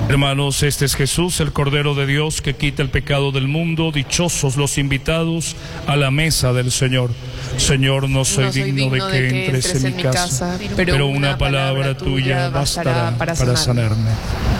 Hermanos, este es Jesús, el Cordero de Dios que quita el pecado del mundo. Dichosos los invitados a la mesa del Señor. Señor, no soy digno de que entres en mi casa, pero una palabra tuya bastará para sanarme.